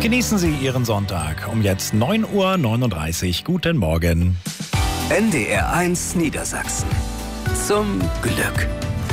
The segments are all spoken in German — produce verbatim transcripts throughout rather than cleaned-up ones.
Genießen Sie Ihren Sonntag um jetzt neun Uhr neununddreißig. Guten Morgen. N D R eins Niedersachsen. Zum Glück.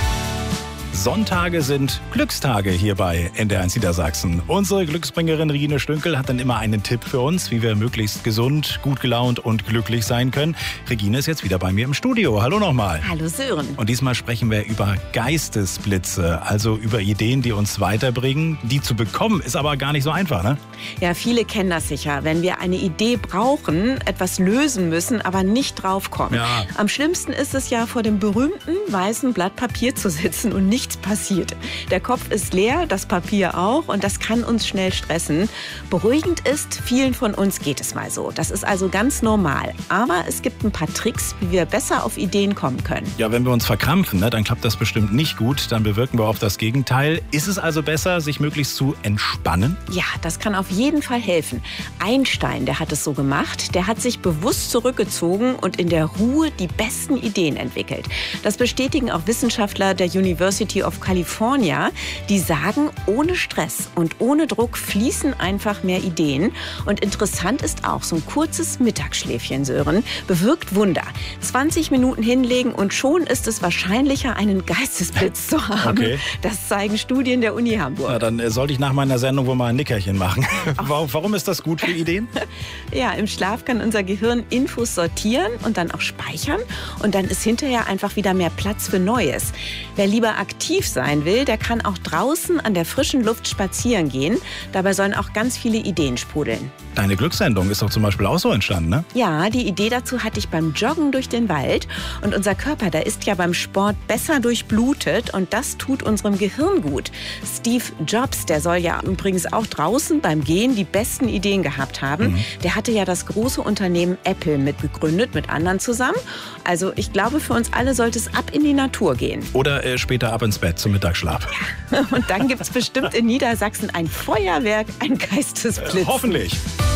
Sonntage sind Glückstage hier bei N D R eins Niedersachsen. Unsere Glücksbringerin Regine Stünkel hat dann immer einen Tipp für uns, wie wir möglichst gesund, gut gelaunt und glücklich sein können. Regine ist jetzt wieder bei mir im Studio. Hallo nochmal. Hallo Sören. Und diesmal sprechen wir über Geistesblitze, also über Ideen, die uns weiterbringen. Die zu bekommen ist aber gar nicht so einfach, ne? Ja, viele kennen das sicher. Wenn wir eine Idee brauchen, etwas lösen müssen, aber nicht draufkommen. Ja. Am schlimmsten ist es ja, vor dem berühmten weißen Blatt Papier zu sitzen und nichts passiert. Der Kopf ist leer, das Papier auch, und das kann uns schnell stressen. Beruhigend ist, vielen von uns geht es mal so. Das ist also ganz normal. Aber es gibt ein paar Tricks, wie wir besser auf Ideen kommen können. Ja, wenn wir uns verkrampfen, ne, dann klappt das bestimmt nicht gut. Dann bewirken wir oft das Gegenteil. Ist es also besser, sich möglichst zu entspannen? Ja, das kann auf jeden Fall helfen. Einstein, der hat es so gemacht. Der hat sich bewusst zurückgezogen und in der Ruhe die besten Ideen entwickelt. Das bestätigen auch Wissenschaftler der University of California. Die sagen, ohne Stress und ohne Druck fließen einfach mehr Ideen. Und interessant ist auch, so ein kurzes Mittagsschläfchen, Sören, bewirkt Wunder. zwanzig Minuten hinlegen und schon ist es wahrscheinlicher, einen Geistesblitz zu haben. Okay. Das zeigen Studien der Uni Hamburg. Ja, dann äh, sollte ich nach meiner Sendung wohl mal ein Nickerchen machen. Warum, warum ist das gut für Ideen? Ja, im Schlaf kann unser Gehirn Infos sortieren und dann auch speichern. Und dann ist hinterher einfach wieder mehr Platz für Neues. Wer lieber aktiv sein will, der kann auch draußen an der frischen Luft spazieren gehen. Dabei sollen auch ganz viele Ideen sprudeln. Deine Glückssendung ist doch zum Beispiel auch so entstanden, ne? Ja, die Idee dazu hatte ich beim Joggen durch den Wald. Und unser Körper, der ist ja beim Sport besser durchblutet und das tut unserem Gehirn gut. Steve Jobs, der soll ja übrigens auch draußen beim Gehen die besten Ideen gehabt haben. Mhm. Der hatte ja das große Unternehmen Apple mitgegründet, mit anderen zusammen. Also ich glaube, für uns alle sollte es ab in die Natur gehen. Oder äh, später ab ins Bett zum Mittagsschlaf. Ja. Und dann gibt es bestimmt in Niedersachsen ein Feuerwerk, ein Geistesblitz. Äh, hoffentlich.